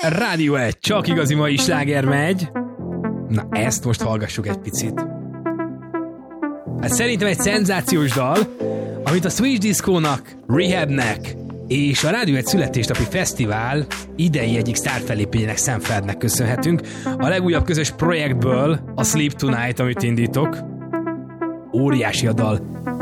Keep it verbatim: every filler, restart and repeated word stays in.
Rádió egy, csak igazi mai sláger megy. Na, ezt most hallgassuk egy picit. Hát szerintem egy szenzációs dal, amit a Swedish Disco-nak, Rehabnek és a Rádió egy születésnapi fesztivál idei egyik sztárfellépényének Szemfeldnek köszönhetünk. A legújabb közös projektből, a Sleep Tonight, amit indítok. Óriási a dal.